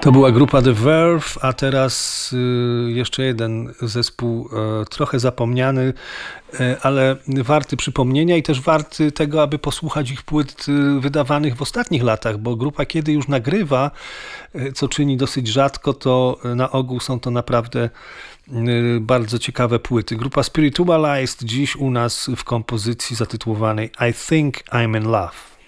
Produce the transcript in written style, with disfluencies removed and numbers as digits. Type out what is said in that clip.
To była grupa The Verve, a teraz jeszcze jeden zespół trochę zapomniany, ale warty przypomnienia i też warty tego, aby posłuchać ich płyt wydawanych w ostatnich latach, bo grupa kiedy już nagrywa, co czyni dosyć rzadko, to na ogół są to naprawdę bardzo ciekawe płyty. Grupa Spiritualized dziś u nas w kompozycji zatytułowanej I Think I'm in Love.